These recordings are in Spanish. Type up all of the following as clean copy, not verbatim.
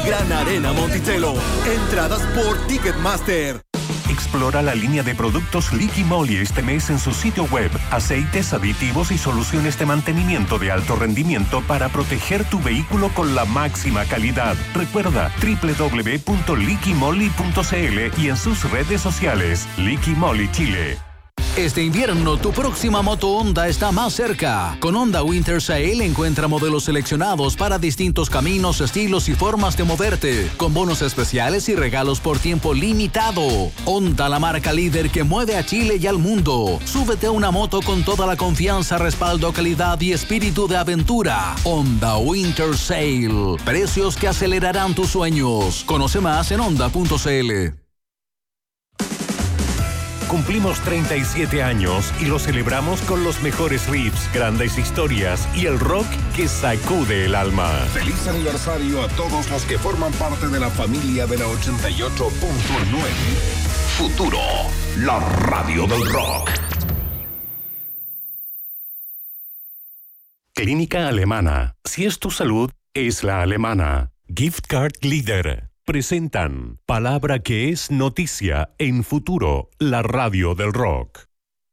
Gran Arena Monticello. Entradas por Ticketmaster. Explora la línea de productos Liqui Moly este mes en su sitio web. Aceites, aditivos y soluciones de mantenimiento de alto rendimiento para proteger tu vehículo con la máxima calidad. Recuerda www.liquimoly.cl y en sus redes sociales. Liqui Moly Chile. Este invierno, tu próxima moto Honda está más cerca. Con Honda Winter Sale encuentra modelos seleccionados para distintos caminos, estilos y formas de moverte, con bonos especiales y regalos por tiempo limitado. Honda, la marca líder que mueve a Chile y al mundo. Súbete a una moto con toda la confianza, respaldo, calidad y espíritu de aventura. Honda Winter Sale. Precios que acelerarán tus sueños. Conoce más en honda.cl. Cumplimos 37 años y lo celebramos con los mejores riffs, grandes historias y el rock que sacude el alma. Feliz aniversario a todos los que forman parte de la familia de la 88.9. Futuro, la radio del rock. Clínica Alemana. Si es tu salud, es la alemana. Gift Card Leader. Presentan Palabra que es noticia en Futuro, la radio del rock.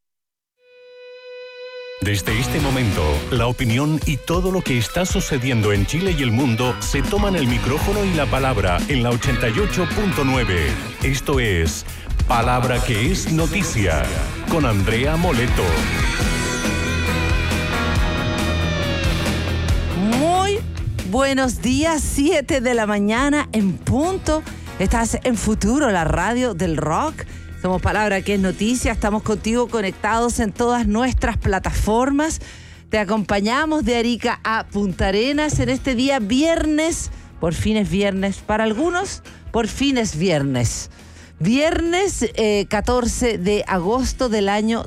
Desde este momento, la opinión y todo lo que está sucediendo en Chile y el mundo se toman el micrófono y la palabra en la 88.9. Esto es Palabra que es noticia con Andrea Moleto. Buenos días, 7 de la mañana en punto. Estás en Futuro, la radio del rock. Somos Palabra que es noticia. Estamos contigo conectados en todas nuestras plataformas. Te acompañamos de Arica a Punta Arenas en este día viernes. Por fin es viernes. Para algunos, por fin es viernes. Viernes 14 de agosto del año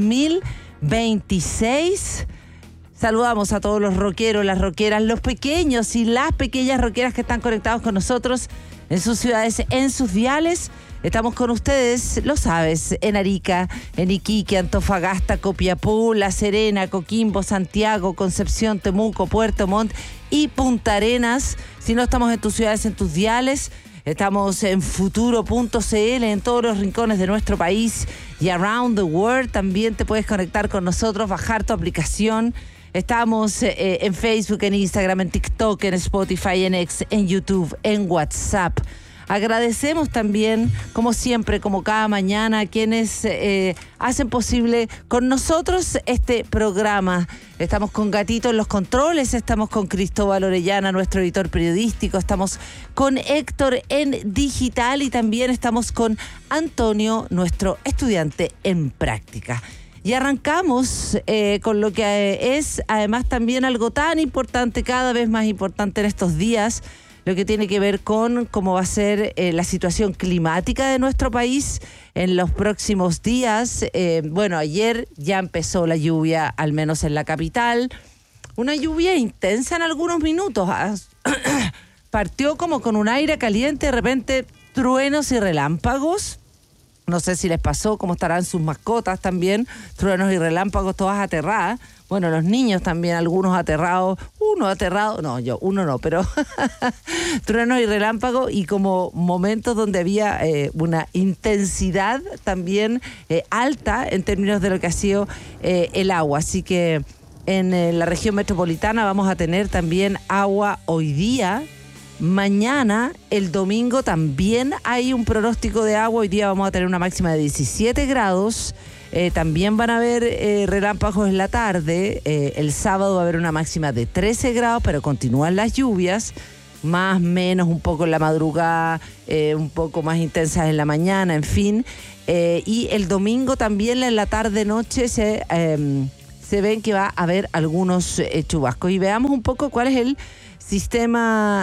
2026. Saludamos a todos los rockeros, las rockeras, los pequeños y las pequeñas rockeras que están conectados con nosotros en sus ciudades, en sus viales. Estamos con ustedes, lo sabes, en Arica, en Iquique, Antofagasta, Copiapó, La Serena, Coquimbo, Santiago, Concepción, Temuco, Puerto Montt y Punta Arenas. Si no estamos en tus ciudades, en tus diales, estamos en futuro.cl en todos los rincones de nuestro país y around the world. También te puedes conectar con nosotros, bajar tu aplicación. Estamos en Facebook, en Instagram, en TikTok, en Spotify, en X, en YouTube, en WhatsApp. Agradecemos también, como siempre, como cada mañana, a quienes hacen posible con nosotros este programa. Estamos con Gatito en los controles, estamos con Cristóbal Orellana, nuestro editor periodístico, estamos con Héctor en digital y también estamos con Antonio, nuestro estudiante en práctica. Y arrancamos con lo que es además también algo tan importante, cada vez más importante en estos días, lo que tiene que ver con cómo va a ser la situación climática de nuestro país en los próximos días. Bueno, ayer ya empezó la lluvia, al menos en la capital. Una lluvia intensa en algunos minutos. Partió como con un aire caliente, de repente truenos y relámpagos. No sé si les pasó, cómo estarán sus mascotas también, truenos y relámpagos, todas aterradas. Bueno, los niños también, algunos aterrados, uno no, pero truenos y relámpagos y como momentos donde había una intensidad también alta en términos de lo que ha sido el agua. Así que en la región metropolitana vamos a tener también agua hoy día. Mañana, el domingo, también hay un pronóstico de agua. Hoy día vamos a tener una máxima de 17 grados. También van a haber relámpagos en la tarde. El sábado va a haber una máxima de 13 grados, pero continúan las lluvias. Más, menos, un poco en la madrugada, un poco más intensas en la mañana, en fin. Y el domingo también en la tarde-noche se ven que va a haber algunos chubascos. Y veamos un poco cuál es el sistema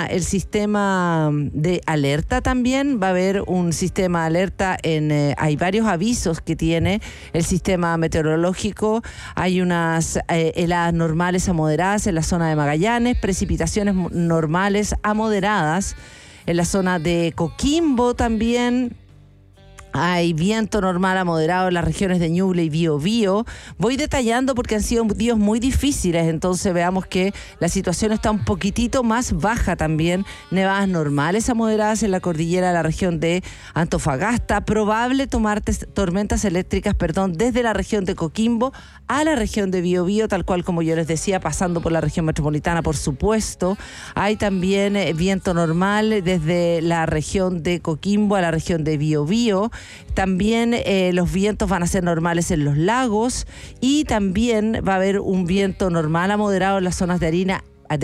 de alerta también. Va a haber un sistema de alerta hay varios avisos que tiene el sistema meteorológico. Hay unas heladas normales a moderadas en la zona de Magallanes, precipitaciones normales a moderadas en la zona de Coquimbo también. Hay viento normal a moderado en las regiones de Ñuble y Biobío. Voy detallando porque han sido días muy difíciles, entonces veamos que la situación está un poquitito más baja también. Nevadas normales a moderadas en la cordillera de la región de Antofagasta. Probable tomar tormentas eléctricas, desde la región de Coquimbo a la región de Biobío, tal cual como yo les decía, pasando por la región metropolitana, por supuesto. Hay también viento normal desde la región de Coquimbo a la región de Biobío. También los vientos van a ser normales en los lagos y también va a haber un viento normal a moderado en las zonas de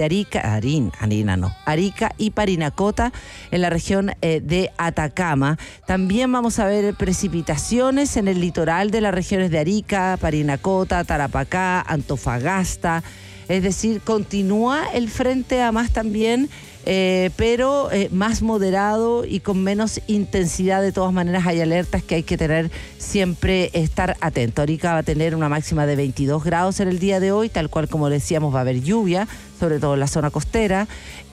Arica y Parinacota en la región de Atacama. También vamos a ver precipitaciones en el litoral de las regiones de Arica, Parinacota, Tarapacá, Antofagasta. Es decir, continúa el frente a más también, pero más moderado y con menos intensidad. De todas maneras hay alertas que hay que tener siempre, estar atento. Arica va a tener una máxima de 22 grados en el día de hoy, tal cual como decíamos va a haber lluvia, sobre todo en la zona costera.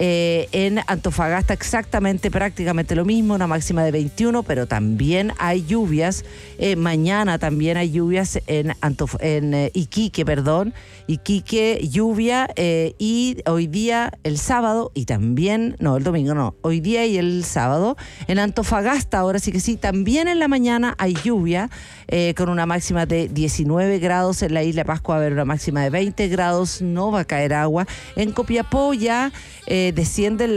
En Antofagasta prácticamente lo mismo, una máxima de 21, pero también hay lluvias. Mañana también hay lluvias en Iquique, Iquique, lluvia, y hoy día, el sábado, y también, el domingo no, hoy día y el sábado. En Antofagasta, ahora sí que sí, también en la mañana hay lluvia, con una máxima de 19 grados. En la isla de Pascua va a haber una máxima de 20 grados, no va a caer agua. En Copiapó ya descienden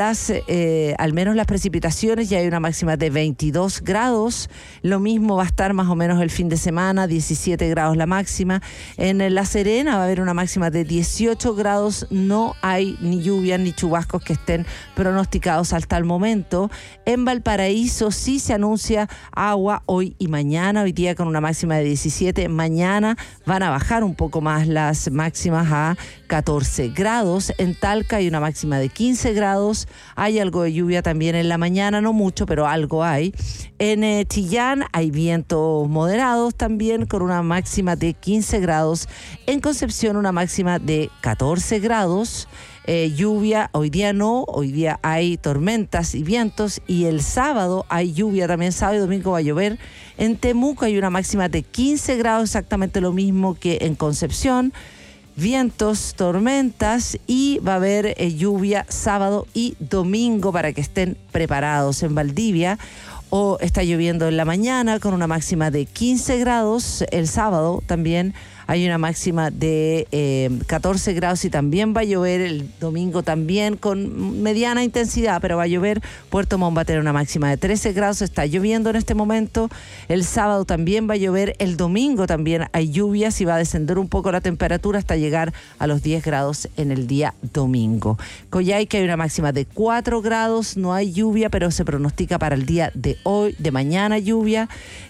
al menos las precipitaciones, ya hay una máxima de 22 grados. Lo mismo va a estar más o menos el fin de semana, 17 grados la máxima. En La Serena va a haber una máxima de 18 grados, no hay ni lluvias ni chubascos que estén pronosticados hasta el momento. En Valparaíso sí se anuncia agua hoy y mañana, hoy día con una máxima de 17, mañana van a bajar un poco más las máximas a 14 grados. En Talca hay una máxima de 15 grados, hay algo de lluvia también en la mañana, no mucho, pero algo hay. En Chillán hay vientos moderados también con una máxima de 15 grados. En Concepción una máxima de 14 grados. Lluvia, hoy día no, hoy día hay tormentas y vientos, y el sábado hay lluvia también, sábado y domingo va a llover. En Temuco hay una máxima de 15 grados, exactamente lo mismo que en Concepción. Vientos, tormentas, y va a haber lluvia sábado y domingo para que estén preparados. En Valdivia está lloviendo en la mañana con una máxima de 15 grados. El sábado también hay una máxima de 14 grados y también va a llover. El domingo también con mediana intensidad, pero va a llover. Puerto Montt va a tener una máxima de 13 grados, está lloviendo en este momento. El sábado también va a llover. El domingo también hay lluvias y va a descender un poco la temperatura hasta llegar a los 10 grados en el día domingo. Coyhaique hay una máxima de 4 grados, no hay lluvia, pero se pronostica para el día de hoy, de mañana, lluvia.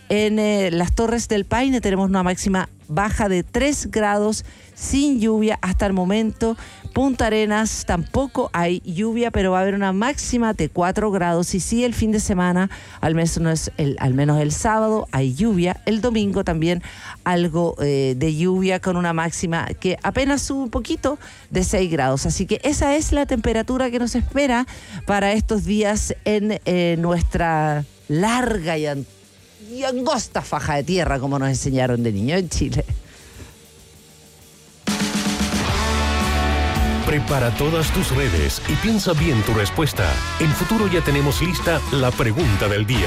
En las Torres del Paine tenemos una máxima baja de 3 grados, sin lluvia hasta el momento. Punta Arenas tampoco hay lluvia, pero va a haber una máxima de 4 grados. Y sí, el fin de semana, al menos el sábado, hay lluvia. El domingo también algo de lluvia con una máxima que apenas sube un poquito, de 6 grados. Así que esa es la temperatura que nos espera para estos días en nuestra larga y angosta faja de tierra, como nos enseñaron de niño en Chile. Prepara todas tus redes y piensa bien tu respuesta. En Futuro ya tenemos lista la pregunta del día.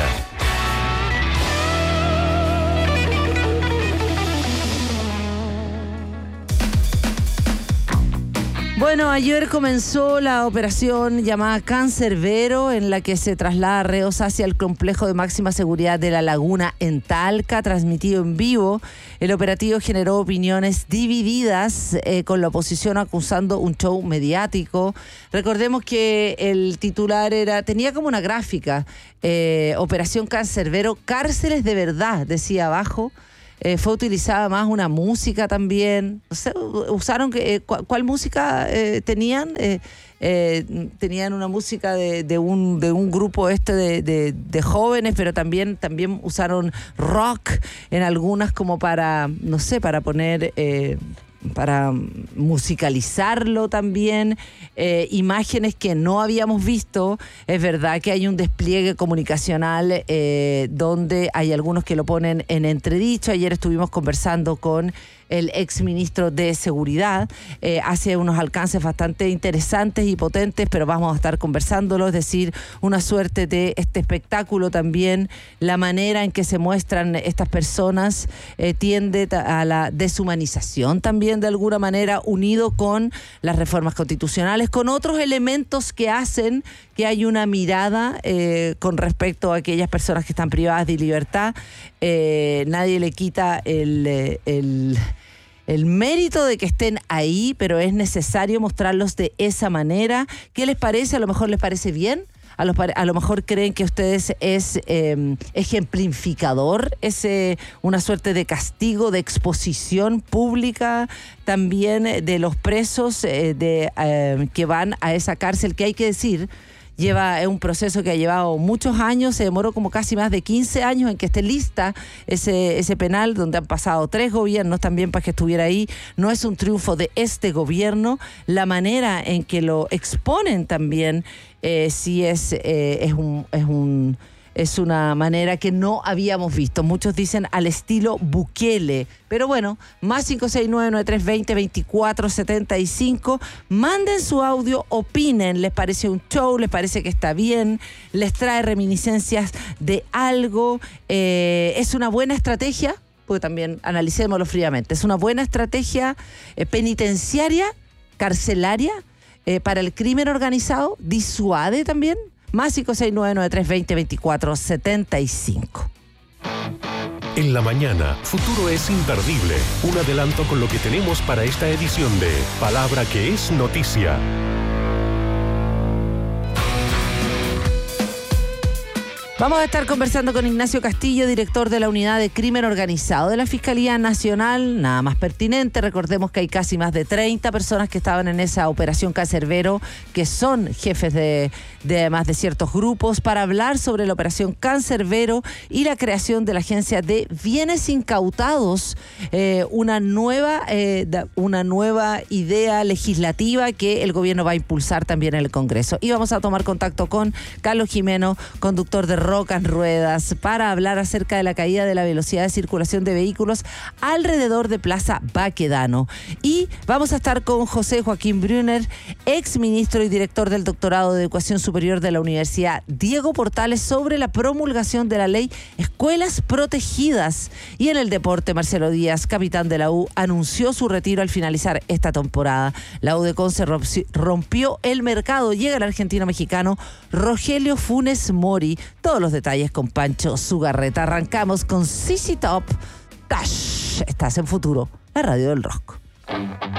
Bueno, ayer comenzó la operación llamada Cancerbero, en la que se traslada reos hacia el complejo de máxima seguridad de La Laguna en Talca, transmitido en vivo. El operativo generó opiniones divididas, con la oposición acusando un show mediático. Recordemos que el titular tenía como una gráfica, Operación Cancerbero, cárceles de verdad, decía abajo. Fue utilizada más una música también. O sea, usaron ¿cuál música tenían? Tenían una música de un grupo de jóvenes, pero también usaron rock en algunas, como para, no sé, para poner musicalizarlo también, imágenes que no habíamos visto. Es verdad que hay un despliegue comunicacional donde hay algunos que lo ponen en entredicho. Ayer estuvimos conversando con el exministro de Seguridad, hace unos alcances bastante interesantes y potentes, pero vamos a estar conversándolo, es decir, una suerte de este espectáculo también, la manera en que se muestran estas personas tiende a la deshumanización también de alguna manera, unido con las reformas constitucionales, con otros elementos que hacen que hay una mirada con respecto a aquellas personas que están privadas de libertad. Nadie le quita el mérito de que estén ahí, pero es necesario mostrarlos de esa manera. ¿Qué les parece? A lo mejor les parece bien. A lo mejor creen que ustedes es ejemplificador, es una suerte de castigo, de exposición pública también de los presos que van a esa cárcel, que hay que decir, es un proceso que ha llevado muchos años, se demoró como casi más de 15 años en que esté lista ese penal, donde han pasado 3 gobiernos también para que estuviera ahí. No es un triunfo de este gobierno, la manera en que lo exponen también sí es una manera que no habíamos visto. Muchos dicen al estilo Bukele. Pero bueno, más 569-9320-2475. Manden su audio, opinen. ¿Les parece un show? ¿Les parece que está bien? ¿Les trae reminiscencias de algo? ¿Es una buena estrategia? Porque también analicémoslo fríamente. ¿Es una buena estrategia penitenciaria, carcelaria, para el crimen organizado? ¿Disuade también? Más 569-9320-2475. En la mañana, Futuro es imperdible. Un adelanto con lo que tenemos para esta edición de Palabra que es Noticia. Vamos a estar conversando con Ignacio Castillo, director de la Unidad de Crimen Organizado de la Fiscalía Nacional. Nada más pertinente, recordemos que hay casi más de 30 personas que estaban en esa operación Cancerbero, que son jefes de además de ciertos grupos, para hablar sobre la operación Cancerbero y la creación de la Agencia de Bienes Incautados, una nueva idea legislativa que el gobierno va a impulsar también en el Congreso. Y vamos a tomar contacto con Carlos Jimeno, conductor de Roca en Ruedas, para hablar acerca de la caída de la velocidad de circulación de vehículos alrededor de Plaza Baquedano. Y vamos a estar con José Joaquín Brunner, ex ministro y director del Doctorado de Educación Superior de la Universidad Diego Portales, sobre la promulgación de la ley Escuelas Protegidas. Y en el deporte, Marcelo Díaz, capitán de la U, anunció su retiro al finalizar esta temporada. La U de Conce rompió el mercado. Llega el argentino mexicano Rogelio Funes Mori. Todos los detalles con Pancho Zugarreta. Arrancamos con CC Top. Dash. Estás en Futuro, la radio del rock.